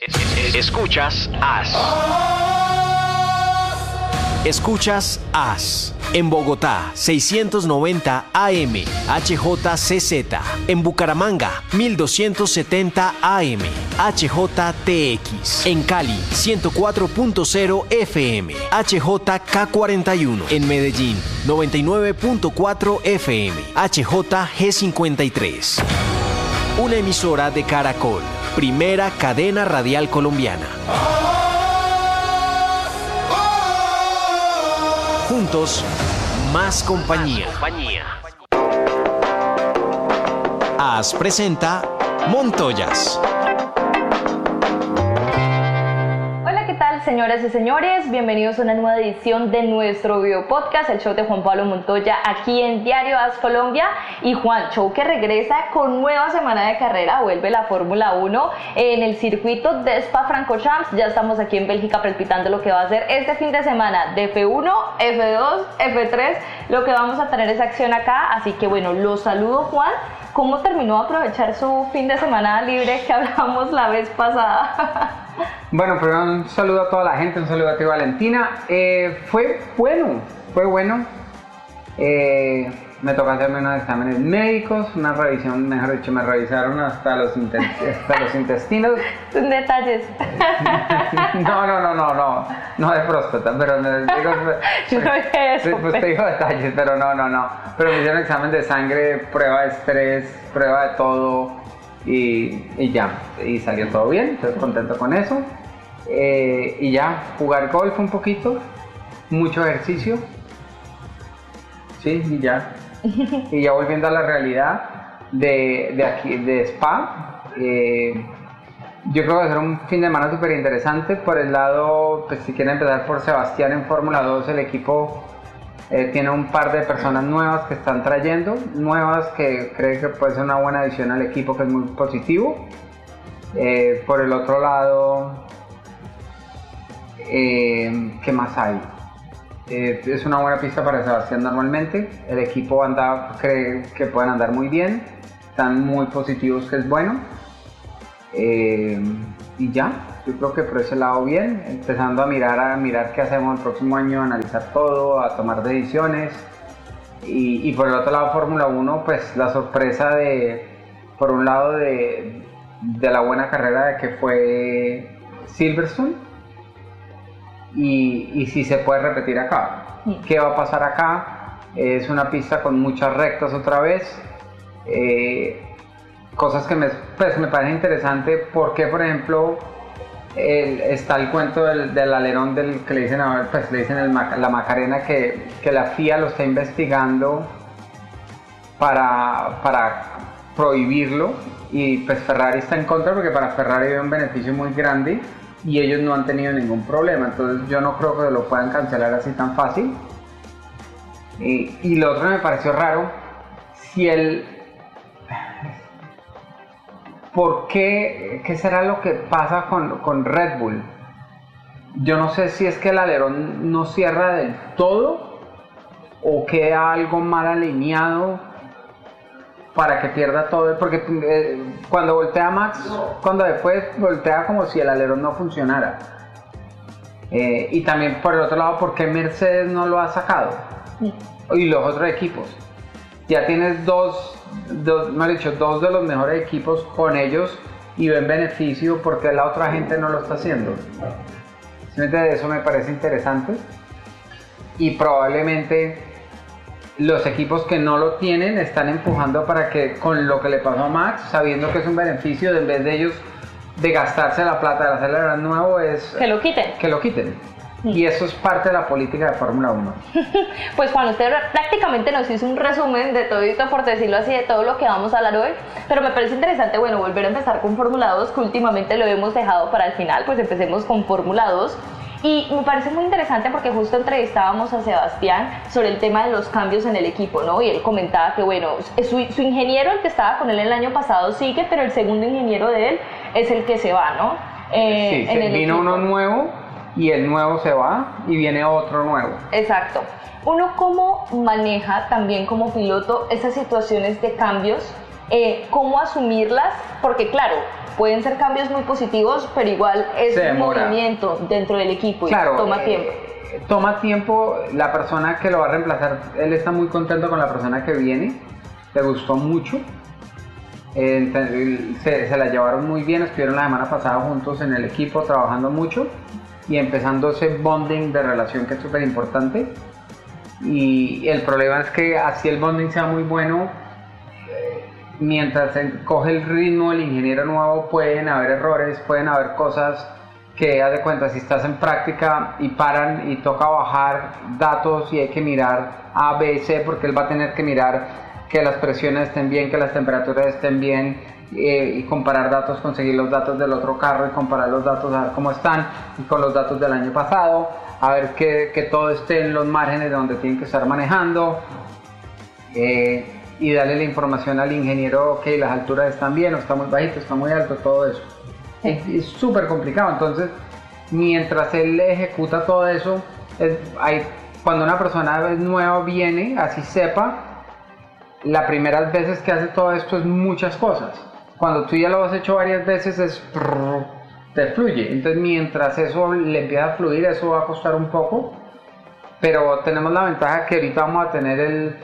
Escuchas AS. Escuchas AS. En Bogotá, 690 AM, HJCZ. En Bucaramanga, 1270 AM, HJTX. En Cali, 104.0 FM, HJK41. En Medellín, 99.4 FM, HJG53. Una emisora de Caracol, primera cadena radial colombiana. Juntos, más compañía. AS presenta Montoyas. Hola, ¿qué tal, señoras y señores? Bienvenidos a una nueva edición de nuestro video podcast, el show de Juan Pablo Montoya, aquí en Diario AS Colombia. Y Juan, show que regresa con nueva semana de carrera, vuelve la Fórmula 1 en el circuito de Spa-Francorchamps. Ya estamos aquí en Bélgica palpitando lo que va a ser este fin de semana de F1, F2, F3. Lo que vamos a tener es acción acá, así que bueno, los saludo, Juan. ¿Cómo terminó de aprovechar su fin de semana libre que hablamos la vez pasada? Bueno, pero un saludo a toda la gente, un saludo a ti, Valentina. Fue bueno. Me tocó hacerme unos exámenes médicos, una revisión, mejor dicho, me revisaron hasta los intestinos. Detalles. No de próstata, pero digo, Yo no dije eso. Pues te digo detalles, pero no. Pero me hicieron examen de sangre, prueba de estrés, prueba de todo y ya, y salió todo bien, estoy contento con eso. Y ya, jugar golf un poquito, mucho ejercicio, sí, y ya. Y ya volviendo a la realidad de aquí, de Spa, yo creo que va a ser un fin de semana súper interesante. Por el lado, pues si quieren empezar por Sebastián en Fórmula 2, el equipo tiene un par de personas nuevas que están trayendo, nuevas que creen que puede ser una buena adición al equipo, que es muy positivo. Por el otro lado, ¿qué más hay? Es una buena pista para Sebastián normalmente. El equipo cree que pueden andar muy bien. Están muy positivos, que es bueno. Y ya, yo creo que por ese lado bien. Empezando a mirar qué hacemos el próximo año, a analizar todo, a tomar decisiones. Y por el otro lado, Fórmula 1, pues la sorpresa por un lado de la buena carrera de que fue Silverstone. Y si se puede repetir acá. ¿Qué va a pasar acá? Es una pista con muchas rectas otra vez. Cosas que me parecen interesantes. Porque, por ejemplo, está el cuento del alerón que le dicen la Macarena, que la FIA lo está investigando para prohibirlo. Y pues Ferrari está en contra, porque para Ferrari hay un beneficio muy grande y ellos no han tenido ningún problema, entonces yo no creo que lo puedan cancelar así tan fácil. Y lo otro que me pareció raro, ¿por qué será lo que pasa con Red Bull? Yo no sé si es que el alerón no cierra del todo o queda algo mal alineado para que pierda todo, porque cuando voltea Max, cuando después voltea como si el alerón no funcionara. Y también por el otro lado, ¿por qué Mercedes no lo ha sacado? Y los otros equipos. Ya tienes dos de los mejores equipos con ellos y ven beneficio, porque la otra gente no lo está haciendo. Simplemente eso me parece interesante. Y probablemente los equipos que no lo tienen están empujando para que, con lo que le pasó a Max, sabiendo que es un beneficio, en vez de ellos de gastarse la plata de hacerle nuevo, es que lo quiten. Y eso es parte de la política de Fórmula 1. Pues Juan, usted prácticamente nos hizo un resumen de todito, por decirlo así, de todo lo que vamos a hablar hoy. Pero me parece interesante, bueno, volver a empezar con Fórmula 2, que últimamente lo hemos dejado para el final. Pues empecemos con Fórmula 2. Y me parece muy interesante porque justo entrevistábamos a Sebastián sobre el tema de los cambios en el equipo, ¿no? Y él comentaba que, bueno, su ingeniero, el que estaba con él el año pasado, sigue, pero el segundo ingeniero de él es el que se va, ¿no? Sí, vino uno nuevo y el nuevo se va y viene otro nuevo. Exacto. ¿Uno cómo maneja también como piloto esas situaciones de cambios? ¿Cómo asumirlas? Porque claro, pueden ser cambios muy positivos, pero igual es un movimiento dentro del equipo y toma tiempo. Toma tiempo, la persona que lo va a reemplazar, él está muy contento con la persona que viene, le gustó mucho, se la llevaron muy bien, estuvieron la semana pasada juntos en el equipo trabajando mucho y empezando ese bonding de relación que es súper importante. Y el problema es que así el bonding sea muy bueno, mientras coge el ritmo el ingeniero nuevo pueden haber errores, pueden haber cosas que, haz de cuenta, si estás en práctica y paran y toca bajar datos y hay que mirar A, B, C, porque él va a tener que mirar que las presiones estén bien, que las temperaturas estén bien, y comparar datos, conseguir los datos del otro carro y comparar los datos, a ver cómo están, y con los datos del año pasado, a ver que todo esté en los márgenes de donde tienen que estar manejando, y darle la información al ingeniero, ok, las alturas están bien, o está muy bajito, está muy alto, todo eso. Es súper complicado. Entonces, mientras él ejecuta todo eso, cuando una persona nueva viene, así sepa, las primeras veces que hace todo esto es muchas cosas. Cuando tú ya lo has hecho varias veces, te fluye. Entonces, mientras eso le empieza a fluir, eso va a costar un poco, pero tenemos la ventaja que ahorita vamos a tener el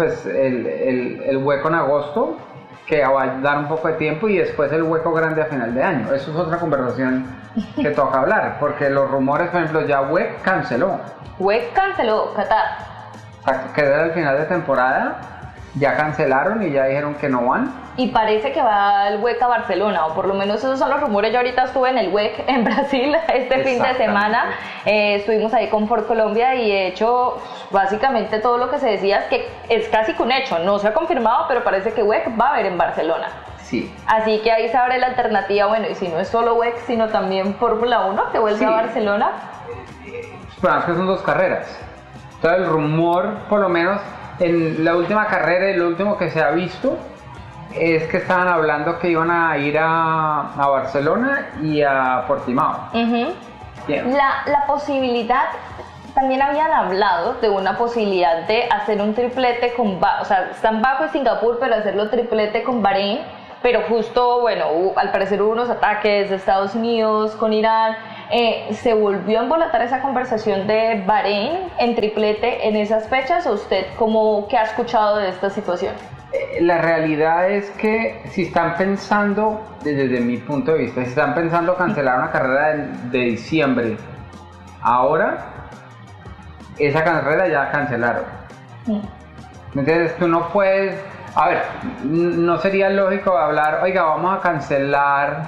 hueco en agosto, que va a dar un poco de tiempo, y después el hueco grande a final de año. Eso es otra conversación que toca hablar, porque los rumores, por ejemplo, ya WEC canceló. WEC canceló Qatar. Exacto, que era el final de temporada, ya cancelaron y ya dijeron que no van. Y parece que va el WEC a Barcelona, o por lo menos esos son los rumores. Yo ahorita estuve en el WEC en Brasil este fin de semana, estuvimos ahí con Ford Colombia, y de hecho básicamente todo lo que se decía es que es casi que un hecho, no se ha confirmado, pero parece que WEC va a haber en Barcelona. Sí. Así que ahí se abre la alternativa, bueno, y si no es solo WEC, sino también Fórmula 1 que vuelve a Barcelona. Pero es que son 2 carreras. Entonces el rumor, por lo menos en la última carrera y lo último que se ha visto, es que estaban hablando que iban a ir a Barcelona y a Portimao. La posibilidad, también habían hablado de una posibilidad de hacer un triplete con, o sea, están Baku y Singapur, pero hacerlo triplete con Bahrein, pero justo, bueno, al parecer hubo unos ataques de Estados Unidos con Irán, ¿se volvió a embolatar esa conversación de Bahrein en triplete en esas fechas? ¿O usted qué ha escuchado de esta situación? La realidad es que si están pensando, desde mi punto de vista, si están pensando cancelar una carrera de diciembre, ahora, esa carrera ya la cancelaron. ¿Me entiendes? Tú no puedes, a ver, no sería lógico hablar, oiga, vamos a cancelar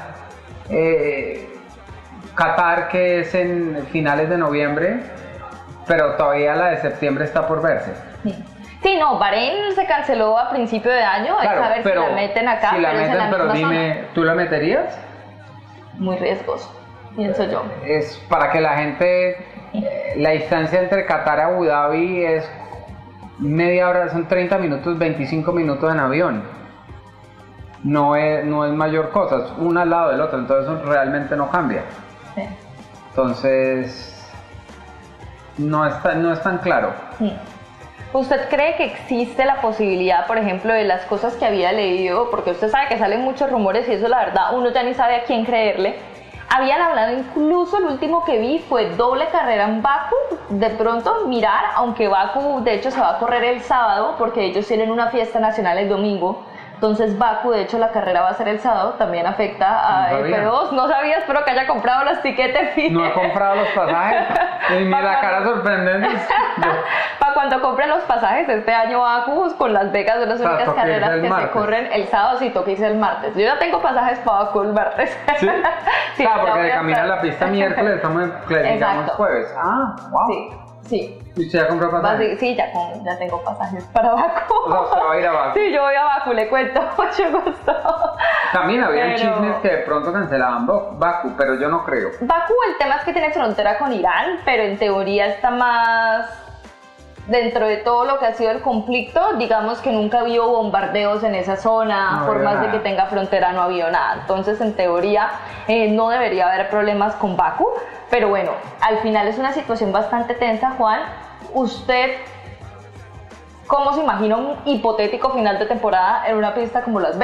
Qatar, que es en finales de noviembre, pero todavía la de septiembre está por verse. Sí, no, Bahrein se canceló a principio de año, hay que saber si la meten acá. Si la meten, pero dime, zona. ¿Tú la meterías? Muy riesgoso, pienso yo. Es para que la gente, la distancia entre Qatar y Abu Dhabi es media hora, son 30 minutos, 25 minutos en avión. No es mayor cosa, es uno al lado del otro, entonces eso realmente no cambia. Sí. Entonces, no es tan claro. ¿Usted cree que existe la posibilidad, por ejemplo, de las cosas que había leído? Porque usted sabe que salen muchos rumores y eso, la verdad, uno ya ni sabe a quién creerle. Habían hablado, incluso el último que vi fue doble carrera en Baku. De pronto mirar, aunque Baku de hecho se va a correr el sábado, porque ellos tienen una fiesta nacional el domingo. Entonces Baku, de hecho, la carrera va a ser el sábado, también afecta a F2. No sabía, espero que haya comprado los tiquetes bien. No he comprado los pasajes. Y la cara sorprendente. Para cuando compre los pasajes este año, Baku con Las Vegas, de las únicas carreras que se corren el sábado, sí, toca irse el martes. Yo ya tengo pasajes para Baku el martes. ¿Sí? Sí, claro, porque de camino a la pista miércoles estamos clasificamos jueves. Ah, wow. Sí. Sí. ¿Y usted ya compró pasajes? Sí, ya tengo pasajes para Baku. O sea, ¿usted va a ir a Baku? Sí, yo voy a Baku, le cuento, mucho gusto. También habían chismes que de pronto cancelaban Baku, pero yo no creo. Baku, el tema es que tiene frontera con Irán, pero en teoría está más dentro de todo lo que ha sido el conflicto. Digamos que nunca habido bombardeos en esa zona, por más de que tenga frontera no ha habido nada. Entonces, en teoría, no debería haber problemas con Baku. Pero bueno, al final es una situación bastante tensa. Juan, ¿usted cómo se imagina un hipotético final de temporada en una pista como Las Vegas?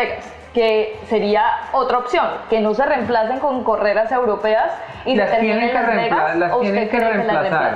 que sería otra opción, que no se reemplacen con carreras europeas y las tienen que reemplazar. Las tienen que reemplazar.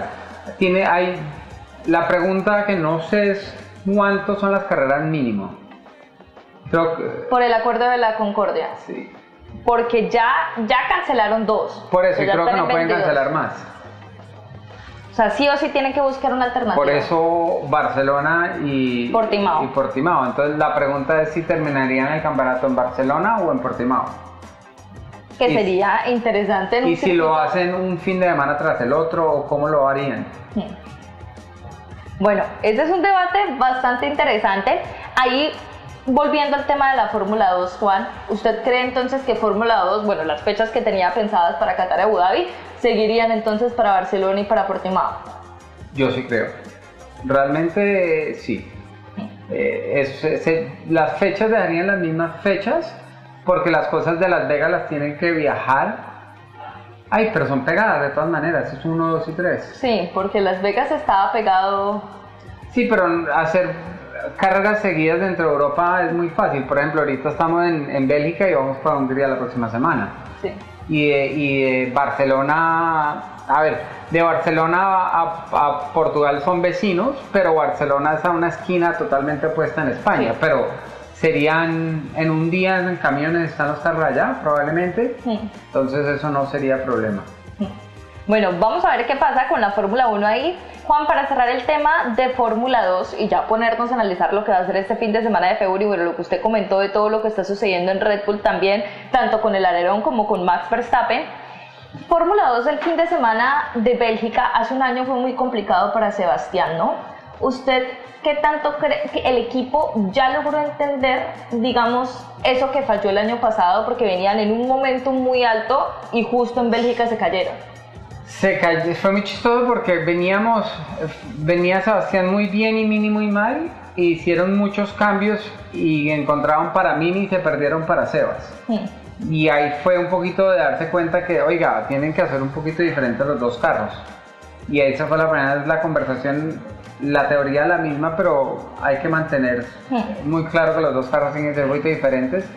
La pregunta que no sé es cuántos son las carreras mínimo. Por el acuerdo de la Concordia. Sí. Porque ya cancelaron 2. Por eso, creo que no pueden cancelar más. O sea, sí o sí tienen que buscar una alternativa. Por eso Barcelona y Portimao. Entonces la pregunta es si terminarían el campeonato en Barcelona o en Portimao. Que sería interesante. Y si lo hacen un fin de semana tras el otro, o cómo lo harían. Bueno, ese es un debate bastante interesante. Ahí, volviendo al tema de la Fórmula 2, Juan, ¿usted cree entonces que Fórmula 2, bueno, las fechas que tenía pensadas para Qatar y Abu Dhabi, seguirían entonces para Barcelona y para Portimao? Yo sí creo. Realmente sí. Las fechas dejarían las mismas fechas, porque las cosas de Las Vegas las tienen que viajar. Ay, pero son pegadas de todas maneras, es 1, 2 y 3. Sí, porque Las Vegas estaba pegado. Sí, pero hacer carreras seguidas dentro de Europa es muy fácil. Por ejemplo, ahorita estamos en Bélgica y vamos para Hungría la próxima semana. Sí. Y de Barcelona, a ver, de Barcelona a Portugal son vecinos, pero Barcelona es a una esquina totalmente opuesta en España. Sí. Pero serían en un día en camiones están los carros allá, probablemente. Sí. Entonces eso no sería problema. Sí. Bueno, vamos a ver qué pasa con la Fórmula 1 ahí. Juan, para cerrar el tema de Fórmula 2 y ya ponernos a analizar lo que va a ser este fin de semana de febrero y bueno, lo que usted comentó de todo lo que está sucediendo en Red Bull también, tanto con el alerón como con Max Verstappen. Fórmula 2 el fin de semana de Bélgica hace un año fue muy complicado para Sebastián, ¿no? ¿Usted qué tanto cree que el equipo ya logró entender, digamos, eso que falló el año pasado porque venían en un momento muy alto y justo en Bélgica se cayeron? Fue muy chistoso porque venía Sebastián muy bien y Mini muy mal, e hicieron muchos cambios y encontraron para Mini y se perdieron para Sebas. Y ahí fue un poquito de darse cuenta que, oiga, tienen que hacer un poquito diferente los dos carros. Y ahí se fue la primera vez la conversación, la teoría es la misma, pero hay que mantener muy claro que los dos carros tienen que ser muy diferentes.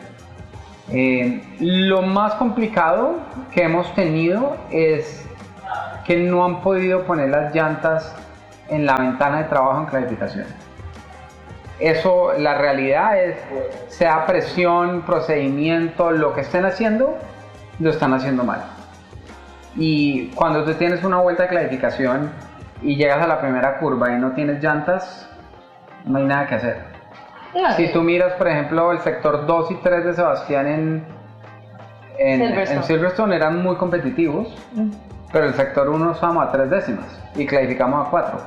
Lo más complicado que hemos tenido es que no han podido poner las llantas en la ventana de trabajo en clasificación. Eso, la realidad es, sea presión, procedimiento, lo que estén haciendo, lo están haciendo mal. Y cuando tú tienes una vuelta de clasificación y llegas a la primera curva y no tienes llantas, no hay nada que hacer. No. Si tú miras, por ejemplo, el sector 2 y 3 de Sebastián en Silverstone eran muy competitivos. Pero el sector 1 estábamos a 3 décimas y clasificamos a 4.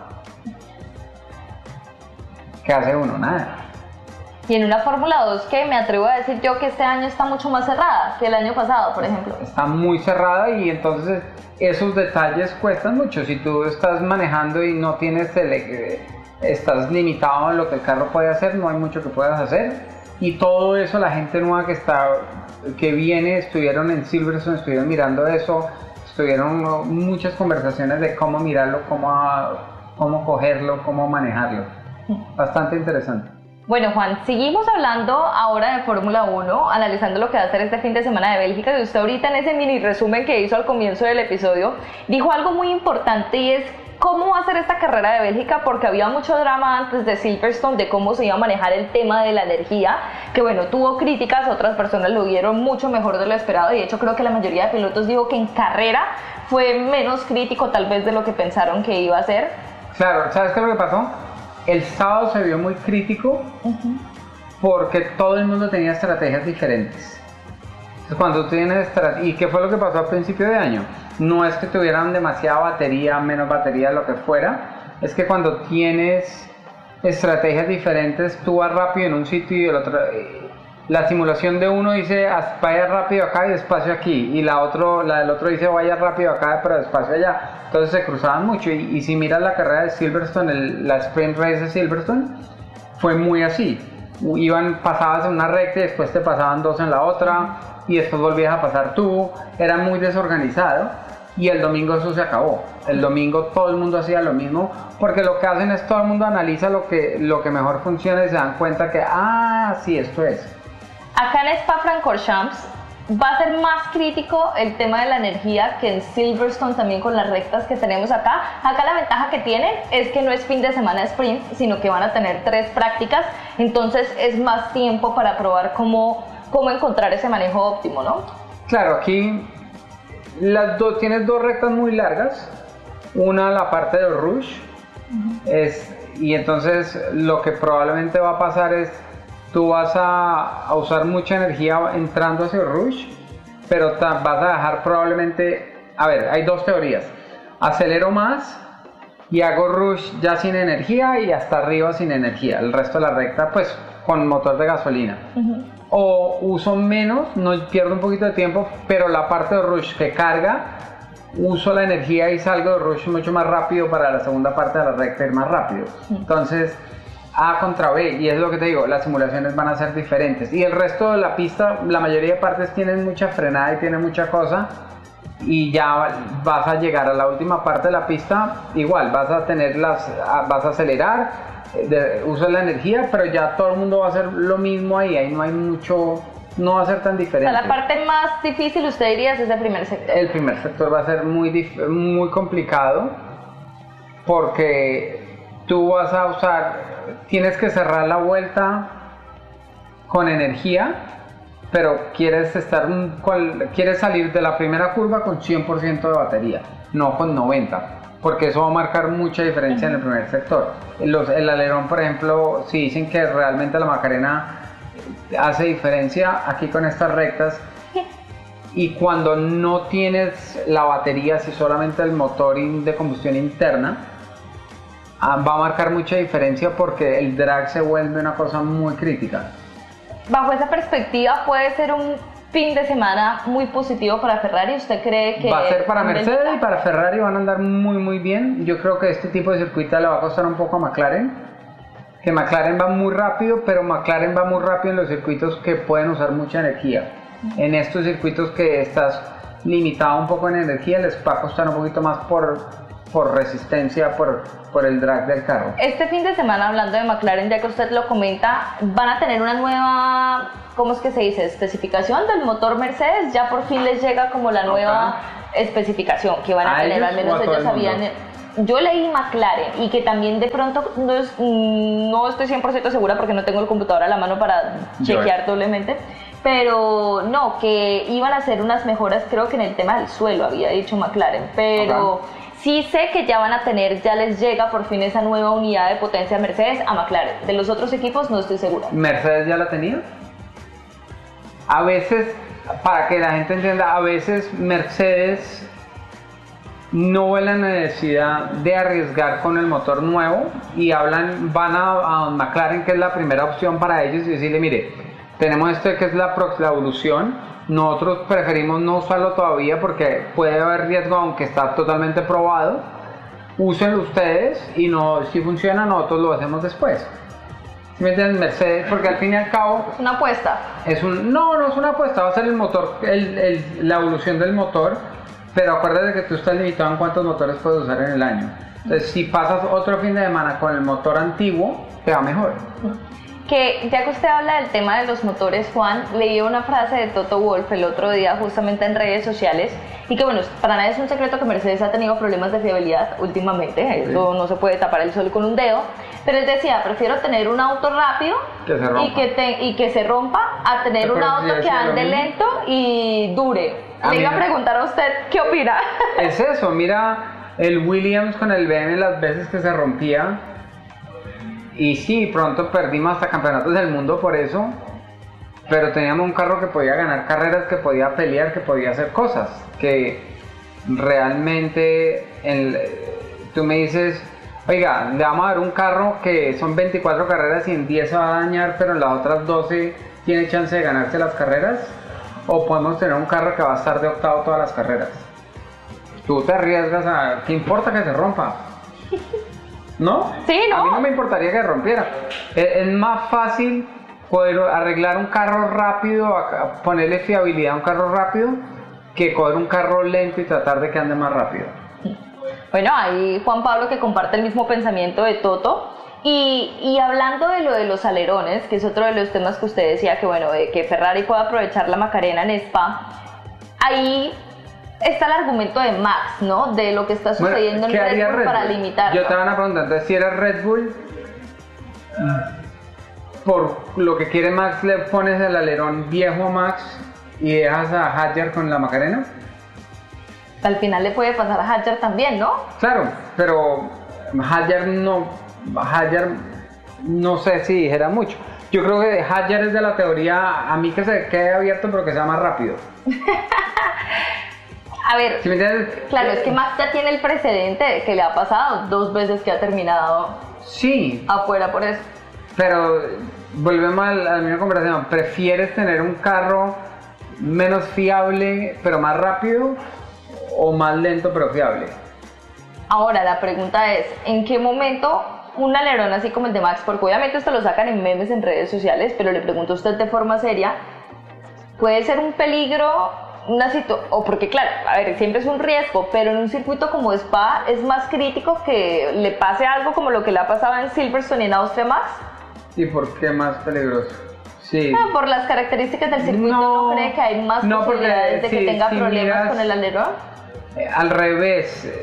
¿Qué hace uno? Nada. Y en una Fórmula 2 que me atrevo a decir yo que este año está mucho más cerrada que el año pasado, por ejemplo. Está muy cerrada y entonces esos detalles cuestan mucho. Si tú estás manejando y no tienes estás limitado en lo que el carro puede hacer, no hay mucho que puedas hacer. Y todo eso, la gente nueva que viene, estuvieron en Silverstone, estuvieron mirando eso. Tuvieron muchas conversaciones de cómo mirarlo, cómo cogerlo, cómo manejarlo. Bastante interesante. Bueno, Juan, seguimos hablando ahora de Fórmula 1, analizando lo que va a ser este fin de semana de Bélgica. Y usted ahorita en ese mini resumen que hizo al comienzo del episodio, dijo algo muy importante y es cómo va a ser esta carrera de Bélgica, porque había mucho drama antes de Silverstone de cómo se iba a manejar el tema de la energía, que bueno, tuvo críticas, otras personas lo vieron mucho mejor de lo esperado y de hecho creo que la mayoría de pilotos dijo que en carrera fue menos crítico tal vez de lo que pensaron que iba a ser. Claro, ¿sabes qué es lo que pasó? El sábado se vio muy crítico porque todo el mundo tenía estrategias diferentes. Entonces, cuando tú tienes ¿y qué fue lo que pasó al principio de año? No es que tuvieran demasiada batería, menos batería, lo que fuera. Es que cuando tienes estrategias diferentes, tú vas rápido en un sitio y el otro. La simulación de uno dice vaya rápido acá y despacio aquí. Y la del otro dice vaya rápido acá pero despacio allá. Entonces se cruzaban mucho. Y si miras la carrera de Silverstone, la sprint race de Silverstone, fue muy así. Pasabas en una recta y después te pasaban dos en la otra. Y después volvías a pasar tú. Era muy desorganizado. Y el domingo eso se acabó. El domingo todo el mundo hacía lo mismo, porque lo que hacen es todo el mundo analiza lo que mejor funciona y se dan cuenta que, sí, esto es. Acá en Spa-Francorchamps va a ser más crítico el tema de la energía que en Silverstone, también con las rectas que tenemos acá. Acá la ventaja que tienen es que no es fin de semana sprint, sino que van a tener 3 prácticas, entonces es más tiempo para probar cómo encontrar ese manejo óptimo, ¿no? Claro, aquí tienes 2 rectas muy largas, una la parte de Rouge, y entonces lo que probablemente va a pasar es tú vas a usar mucha energía entrando hacia Rouge, pero vas a dejar probablemente, a ver, hay 2 teorías, acelero más y hago Rouge ya sin energía y hasta arriba sin energía, el resto de la recta pues con motor de gasolina, o uso menos, no pierdo un poquito de tiempo, pero la parte de Rouge que carga, uso la energía y salgo de Rouge mucho más rápido para la segunda parte de la recta ir más rápido, entonces A contra B, y es lo que te digo, las simulaciones van a ser diferentes, y el resto de la pista, la mayoría de partes tienen mucha frenada y tienen mucha cosa, y ya vas a llegar a la última parte de la pista, igual, vas a acelerar, usas la energía, pero ya todo el mundo va a hacer lo mismo ahí no hay mucho, no va a ser tan diferente. O sea, la parte más difícil, usted diría, es ese primer sector. El primer sector va a ser muy complicado, porque tú vas a tienes que cerrar la vuelta con energía, pero quieres salir de la primera curva con 100% de batería, no con 90%, porque eso va a marcar mucha diferencia en el primer sector. El alerón, por ejemplo, si dicen que realmente la Macarena hace diferencia aquí con estas rectas, y cuando no tienes la batería, si solamente el motor de combustión interna, va a marcar mucha diferencia porque el drag se vuelve una cosa muy crítica. Bajo esa perspectiva, puede ser un fin de semana muy positivo para Ferrari. ¿Usted cree que...? Va a ser para Mercedes y para Ferrari, van a andar muy bien. Yo creo que este tipo de circuito le va a costar un poco a McLaren, que McLaren va muy rápido, pero McLaren va muy rápido en los circuitos que pueden usar mucha energía. En estos circuitos que estás limitado un poco en energía, les va a costar un poquito más por resistencia, por el drag del carro. Este fin de semana, hablando de McLaren, ya que usted lo comenta, van a tener una nueva, ¿cómo es que se dice?, especificación del motor Mercedes. Ya por fin les llega como la nueva especificación que van a tener, al menos ellos sabían. Yo leí McLaren, y que también de pronto no estoy 100% segura porque no tengo el computador a la mano para chequear doblemente, pero no, que iban a hacer unas mejoras, creo que en el tema del suelo había dicho McLaren, pero sí sé que ya les llega por fin esa nueva unidad de potencia Mercedes a McLaren. De los otros equipos no estoy segura. ¿Mercedes ya la tenía? A veces, para que la gente entienda, a veces Mercedes no ve la necesidad de arriesgar con el motor nuevo y van a McLaren, que es la primera opción para ellos, y decirle, mire, tenemos esto que es la evolución. Nosotros preferimos no usarlo todavía porque puede haber riesgo, aunque está totalmente probado. Úsenlo ustedes, y si funciona, nosotros lo hacemos después. ¿Sí me entienden? Mercedes, porque al fin y al cabo... ¿Es una apuesta? No es una apuesta, va a ser el motor, la evolución del motor, pero acuérdate que tú estás limitado en cuántos motores puedes usar en el año. Entonces, si pasas otro fin de semana con el motor antiguo, te va mejor. Que ya que usted habla del tema de los motores, Juan, leí una frase de Toto Wolff el otro día justamente en redes sociales, y que bueno, para nadie es un secreto que Mercedes ha tenido problemas de fiabilidad últimamente, eso no se puede tapar el sol con un dedo, pero él decía, prefiero tener un auto rápido y que se rompa a tener un auto que ande lento y dure. Le iba a preguntar a usted, ¿qué opina? Es eso, mira el Williams con el BM las veces que se rompía. Y sí, pronto perdimos hasta campeonatos del mundo por eso, pero teníamos un carro que podía ganar carreras, que podía pelear, que podía hacer cosas, que realmente tú me dices, oiga, le vamos a dar un carro que son 24 carreras y en 10 se va a dañar, pero en las otras 12 tiene chance de ganarse las carreras, o podemos tener un carro que va a estar de octavo todas las carreras. Tú te arriesgas ¿qué importa que se rompa? ¿No? Sí, ¿no? A mí no me importaría que rompiera. Es más fácil poder arreglar un carro rápido, ponerle fiabilidad a un carro rápido, que coger un carro lento y tratar de que ande más rápido. Bueno, ahí Juan Pablo, que comparte el mismo pensamiento de Toto, Y hablando de lo de los alerones, que es otro de los temas que usted decía, que bueno, de que Ferrari puede aprovechar la Macarena en Spa, ahí está el argumento de Max, ¿no? De lo que está sucediendo en Red Bull para limitarlo. Yo te van a preguntar, entonces, si era Red Bull, por lo que quiere Max, le pones el alerón viejo a Max y dejas a Hadjar con la Macarena. Al final le puede pasar a Hadjar también, ¿no? Claro, pero Hadjar no sé si dijera mucho. Yo creo que Hadjar es de la teoría, a mí que se quede abierto pero que sea más rápido. A ver, ¿Sí me entiendes? Claro, es que Max ya tiene el precedente de que le ha pasado 2 veces que ha terminado afuera por eso. Pero volvemos a la misma conversación. ¿Prefieres tener un carro menos fiable pero más rápido o más lento pero fiable? Ahora la pregunta es, ¿en qué momento un alerón así como el de Max, porque obviamente esto lo sacan en memes en redes sociales, pero le pregunto a usted de forma seria, puede ser un peligro, o porque claro, a ver, siempre es un riesgo, pero en un circuito como Spa es más crítico que le pase algo como lo que le ha pasado en Silverstone y en Austria, Max? ¿Y por qué más peligroso? Sí. No, por las características del circuito, ¿no cree que hay más posibilidades de que tenga problemas con el alerón? Al revés,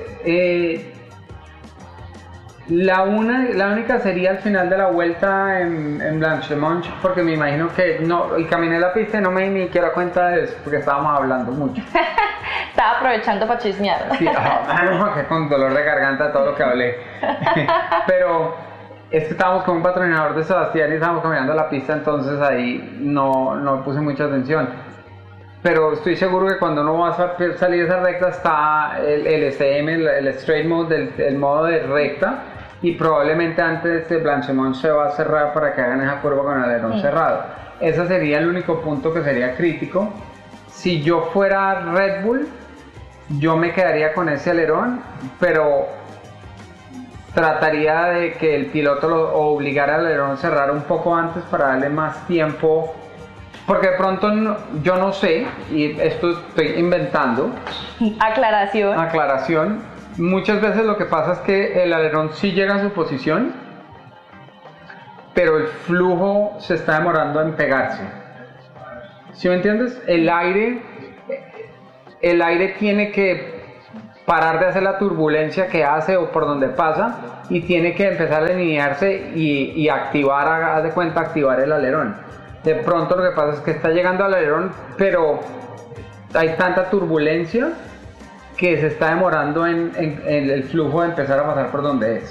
la única sería al final de la vuelta en Blanchemont, porque me imagino que y caminé la pista y no me di ni siquiera cuenta de eso, porque estábamos hablando mucho. Estaba aprovechando para chismear. Sí, que con dolor de garganta todo lo que hablé. Pero es que estábamos con un patrocinador de Sebastián y estábamos caminando la pista, entonces ahí no puse mucha atención. Pero estoy seguro que cuando uno va a salir esa recta está el STM, el Straight Mode, el modo de recta, y probablemente antes de Blanchemont se va a cerrar para que hagan esa curva con el alerón cerrado. Ese sería el único punto que sería crítico. Si yo fuera Red Bull, yo me quedaría con ese alerón, pero trataría de que el piloto obligara al alerón a cerrar un poco antes para darle más tiempo. Porque de pronto yo no sé, y esto estoy inventando. Aclaración. Muchas veces lo que pasa es que el alerón sí llega a su posición, pero el flujo se está demorando en pegarse. ¿Sí me entiendes? El aire tiene que parar de hacer la turbulencia que hace o por donde pasa y tiene que empezar a alinearse y activar, haz de cuenta, activar el alerón. De pronto lo que pasa es que está llegando al alerón, pero hay tanta turbulencia que se está demorando en el flujo de empezar a pasar por donde es.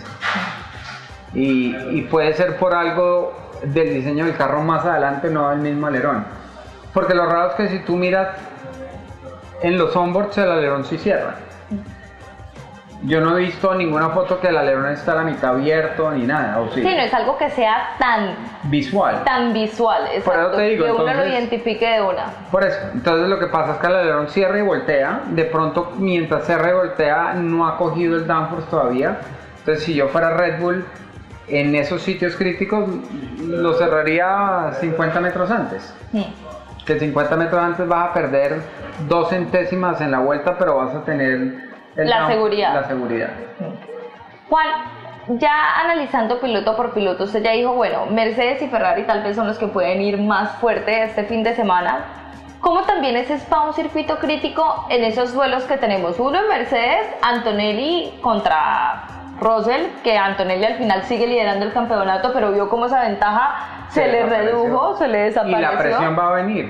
Y puede ser por algo del diseño del carro más adelante, no del mismo alerón. Porque lo raro es que si tú miras en los onboards, el alerón sí cierra. Yo no he visto ninguna foto que el alerón está a la mitad abierto ni nada, ¿o sí? Sí, no es algo que sea tan visual, exacto, por eso te digo, que entonces, uno lo identifique de una. Por eso, entonces lo que pasa es que el alerón cierra y voltea, de pronto mientras cierra y voltea no ha cogido el downforce todavía, entonces si yo fuera Red Bull, en esos sitios críticos lo cerraría 50 metros antes. Que 50 metros antes vas a perder 2 centésimas en la vuelta, pero vas a tener la seguridad. Juan, ya analizando piloto por piloto, usted ya dijo, bueno, Mercedes y Ferrari tal vez son los que pueden ir más fuerte este fin de semana. ¿Cómo también es Spa un circuito crítico en esos duelos que tenemos? Uno en Mercedes, Antonelli contra Russell, que Antonelli al final sigue liderando el campeonato, pero vio cómo esa ventaja se le redujo, se le desapareció. Y la presión va a venir.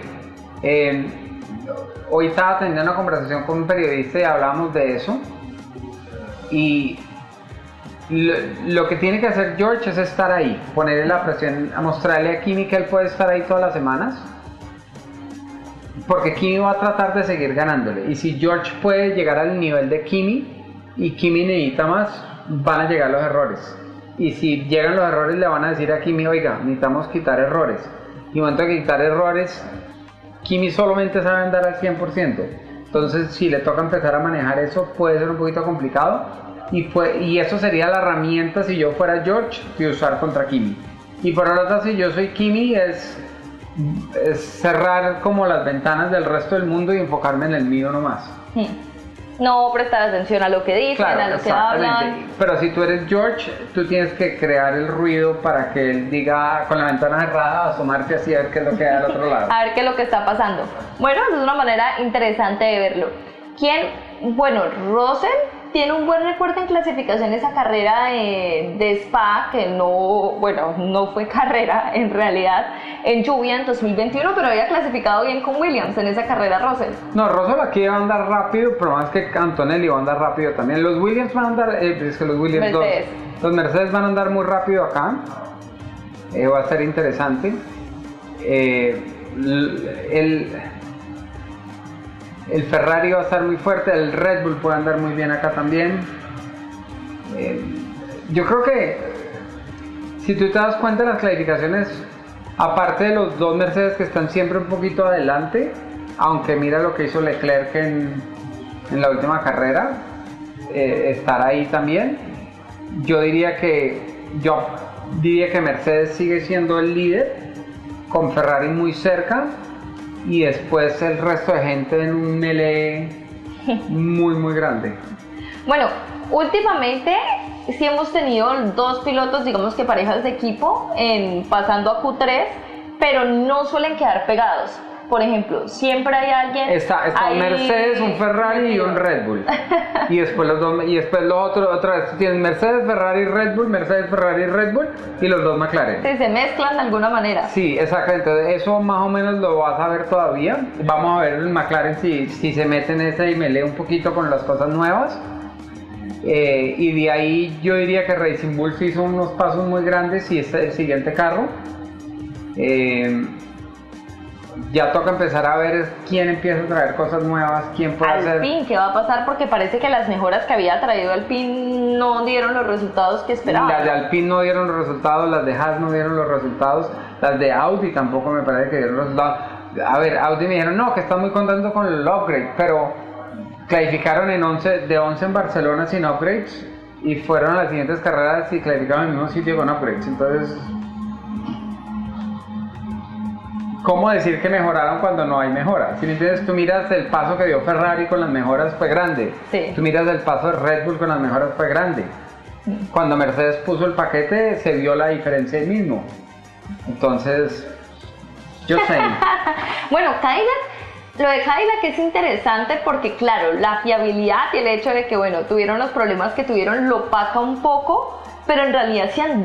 Hoy estaba teniendo una conversación con un periodista y hablábamos de eso. Y lo que tiene que hacer George es estar ahí, ponerle la presión, a mostrarle a Kimi que él puede estar ahí todas las semanas. Porque Kimi va a tratar de seguir ganándole. Y si George puede llegar al nivel de Kimi y Kimi necesita más, van a llegar los errores. Y si llegan los errores, le van a decir a Kimi, oiga, necesitamos quitar errores. Y en momento de quitar errores, Kimi solamente sabe andar al 100%. Entonces, si le toca empezar a manejar eso, puede ser un poquito complicado. Y eso sería la herramienta, si yo fuera George, de usar contra Kimi. Y por otro lado, si yo soy Kimi, es cerrar como las ventanas del resto del mundo y enfocarme en el mío nomás. no prestar atención a lo que dicen, Claro, a lo que hablan. Pero si tú eres George, tú tienes que crear el ruido para que él diga con la ventana cerrada, asomarse así a ver qué es lo que hay al otro lado. A ver qué es lo que está pasando. Bueno, es una manera interesante de verlo. Bueno, Russell tiene un buen recuerdo en clasificación esa carrera de Spa, que no fue carrera en realidad, en lluvia en 2021, pero había clasificado bien con Williams en esa carrera Russell. No, Russell aquí va a andar rápido, pero más que Antonelli va a andar rápido también. Los Williams van a andar, es que los Williams Mercedes. Los Mercedes van a andar muy rápido acá. Va a ser interesante. El Ferrari va a estar muy fuerte, el Red Bull puede andar muy bien acá también. Yo creo que si tú te das cuenta de las clasificaciones, aparte de los dos Mercedes que están siempre un poquito adelante, aunque mira lo que hizo Leclerc en la última carrera, estar ahí también. Yo diría que Mercedes sigue siendo el líder, con Ferrari muy cerca, y después el resto de gente en un melee muy muy grande. Bueno, últimamente sí hemos tenido dos pilotos, digamos que parejas de equipo, pasando a Q3, pero no suelen quedar pegados. Por ejemplo, siempre hay alguien. Está un Mercedes, un Ferrari y un Red Bull. Y después otra vez tienes Mercedes, Ferrari, Red Bull, Mercedes, Ferrari, Red Bull y los dos McLaren. Sí, se mezclan de alguna manera. Sí, exactamente. Eso más o menos lo vas a ver todavía. Vamos a ver el McLaren si se mete en ese y me lee un poquito con las cosas nuevas. Y de ahí yo diría que Racing Bull hizo unos pasos muy grandes y este es el siguiente carro. Ya toca empezar a ver quién empieza a traer cosas nuevas, quién puede hacer. Alpine, ¿qué va a pasar? Porque parece que las mejoras que había traído Alpine no dieron los resultados que esperaban. Las de Alpine no dieron los resultados, las de Haas no dieron los resultados, las de Audi tampoco me parece que dieron los resultados. A ver, Audi me dijeron, no, que están muy contentos con el upgrade, pero clasificaron de 11 en Barcelona sin upgrades y fueron a las siguientes carreras y clasificaron en el mismo sitio con upgrades. Entonces, ¿cómo decir que mejoraron cuando no hay mejora? Si me entiendes, tú miras el paso que dio Ferrari con las mejoras fue grande. Sí. Tú miras el paso de Red Bull con las mejoras fue grande. Cuando Mercedes puso el paquete se vio la diferencia ahí mismo. Entonces, yo sé. Bueno, lo de Cadillac es interesante porque, claro, la fiabilidad y el hecho de que, bueno, tuvieron los problemas que tuvieron lo opaca un poco, pero en realidad sí han